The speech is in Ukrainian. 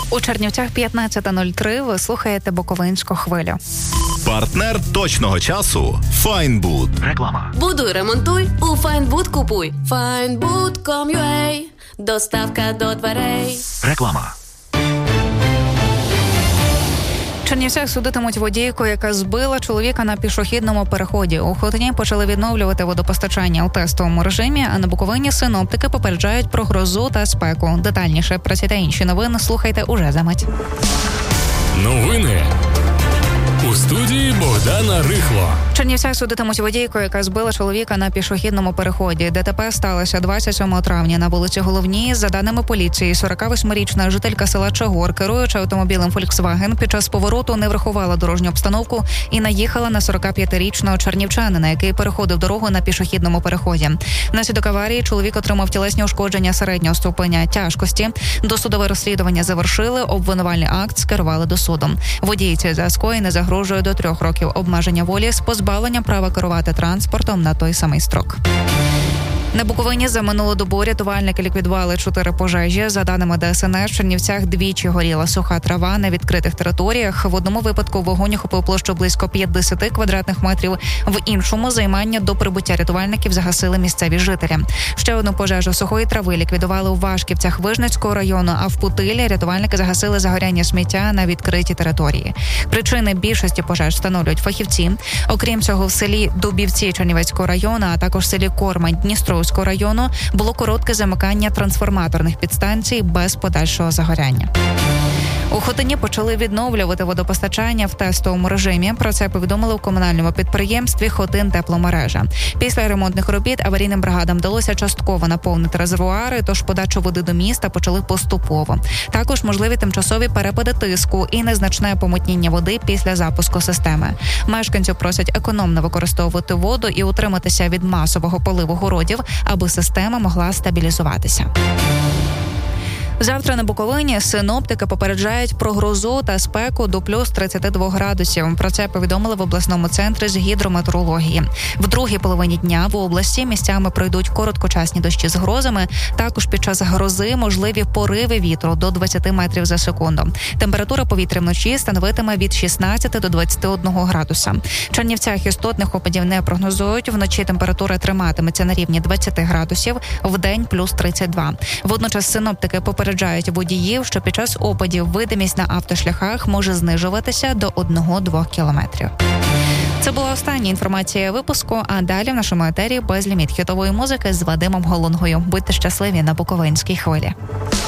У Чернівцях 15:03. Ви слухаєте Буковинську хвилю. Партнер точного часу – Файнбуд. Реклама. Будуй, ремонтуй, у Файнбуд купуй. Findbood.com.ua. Доставка до дверей. Реклама. В Чернівцях судитимуть водійку, яка збила чоловіка на пішохідному переході. У Хотині почали відновлювати водопостачання у тестовому режимі, а на Буковині синоптики попереджають про грозу та спеку. Детальніше про ці та інші новини слухайте уже за мить. Новини у студії Богдана Рихло. В Чернівцях судитимуть водійку, яка збила чоловіка на пішохідному переході. ДТП сталося 27 травня на вулиці Головній. За даними поліції, 48-річна жителька села Чагор, керуючи автомобілем Volkswagen, під час повороту не врахувала дорожню обстановку і наїхала на 45-річного чернівчанина, який переходив дорогу на пішохідному переході. Внаслідок аварії чоловік отримав тілесні ушкодження середнього ступеня тяжкості. Досудове розслідування завершили, обвинувальний акт скерували до суду. Водійці за скоєне загрожує до 3 років обмеження волі з позбавленням права керувати транспортом на той самий строк. На Буковині за минулу добу рятувальники ліквідували 4 пожежі. За даними ДСНС, в Чернівцях двічі горіла суха трава на відкритих територіях. В одному випадку вогонь охопив площу близько 50 квадратних метрів. В іншому займання до прибуття рятувальників загасили місцеві жителі. Ще одну пожежу сухої трави ліквідували у Вашківцях Вижницького району, а в Путилі рятувальники загасили загоряння сміття на відкритій території. Причини більшості пожеж встановлюють фахівці. Окрім цього, в селі Дубівці Чернівецького району, а також в селі Кормань Дністровського району було коротке замикання трансформаторних підстанцій без подальшого загоряння. У Хотині почали відновлювати водопостачання в тестовому режимі. Про це повідомили у комунальному підприємстві «Хотинтепломережа». Після ремонтних робіт аварійним бригадам вдалося частково наповнити резервуари, тож подачу води до міста почали поступово. Також можливі тимчасові перепади тиску і незначне помутніння води після запуску системи. Мешканців просять економно використовувати воду і утриматися від масового поливу городів, аби система могла стабілізуватися. Завтра на Буковині синоптики попереджають про грозу та спеку до плюс 32 градусів. Про це повідомили в обласному центрі з гідрометеорології. В другій половині дня в області місцями пройдуть короткочасні дощі з грозами. Також під час грози можливі пориви вітру до 20 метрів за секунду. Температура повітря вночі становитиме від 16 до 21 градуса. В Чернівцях істотних опадів не прогнозують. Вночі температура триматиметься на рівні 20 градусів, вдень плюс 32. Водночас синоптики попереджають водіїв, що під час опадів видимість на автошляхах може знижуватися до 1-2 кілометрів. Це була остання інформація випуску, а далі в нашому етері безліміт хітової музики з Вадимом Голунгою. Будьте щасливі на Буковинській хвилі.